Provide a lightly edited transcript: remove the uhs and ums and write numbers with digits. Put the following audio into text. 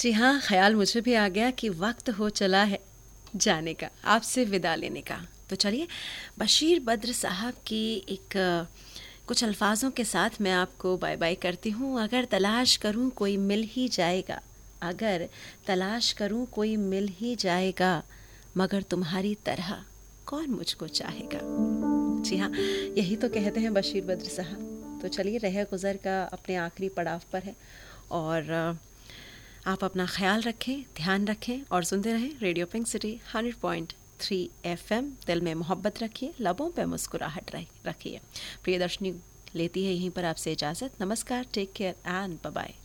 जी हाँ, ख्याल मुझे भी आ गया कि वक्त हो चला है जाने का, आपसे विदा लेने का। तो चलिए, बशीर बद्र साहब की एक कुछ अल्फाजों के साथ मैं आपको बाय बाय करती हूँ। अगर तलाश करूँ कोई मिल ही जाएगा, अगर तलाश करूँ कोई मिल ही जाएगा, मगर तुम्हारी तरह कौन मुझको चाहेगा। जी हाँ, यही तो कहते हैं बशीर बद्र साहब। तो चलिए, रह गुज़र का अपने आखिरी पड़ाव पर है और आप अपना ख्याल रखें, ध्यान रखें और सुनते रहें रेडियो पिंक सिटी 100.3 FM। दिल में मोहब्बत रखिए, लबों पे मुस्कुराहट रखिए। प्रियदर्शनी लेती है यहीं पर आपसे इजाज़त। नमस्कार, take care and bye bye.